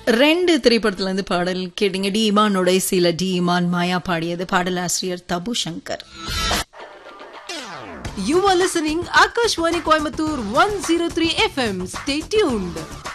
ரெண்டு திரைப்படத்துல இருந்து பாடல் கேட்டீங்க. டி இமானோட இசையில டி இமான் மாயா பாடியது. பாடலாசிரியர் தபு Shankar. You are listening Akashwani Coimbatore 103 FM. Stay tuned.